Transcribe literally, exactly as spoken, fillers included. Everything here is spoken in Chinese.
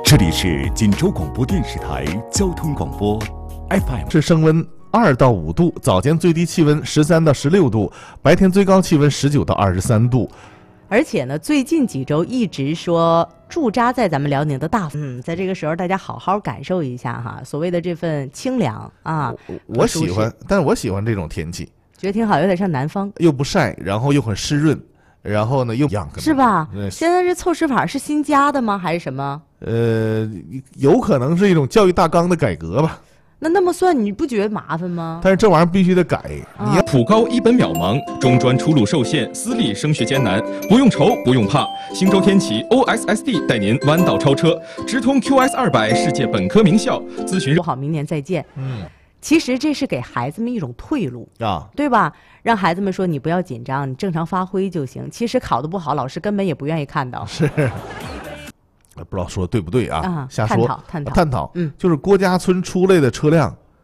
这里是锦州广播电视台交通广播 F M。 是升温二到五度，早间最低气温十三到十六度，白天最高气温十九到二十三度。 而且呢，最近几周一直说驻扎在咱们辽宁的大嗯，在这个时候大家好好感受一下哈，所谓的这份清凉啊， 我, 我喜欢，但是我喜欢这种天气， 觉得挺好，有点像南方， 又不晒，然后又很湿润，然后呢又痒， 是吧？现在这凑湿法是新加的吗？还是什么？ 呃，有可能是一种教育大纲的改革吧。 那那么算你不觉得麻烦吗？ 但是这玩意儿必须得改。 啊、 你要普高一本渺茫，中专出路受限，私立升学艰难，不用愁，不用怕。星州天启 O S S D 带您弯道超车，直通 Q S 二百世界本科名校。咨询好，明年再见。 嗯， 其实这是给孩子们一种退路啊， 对吧？让孩子们说你不要紧张，你正常发挥就行。其实考得不好，老师根本也不愿意看到。 是。不知道说的对不对啊？ 啊瞎说， 探讨探讨探讨， 嗯， 就是郭家村出来的车辆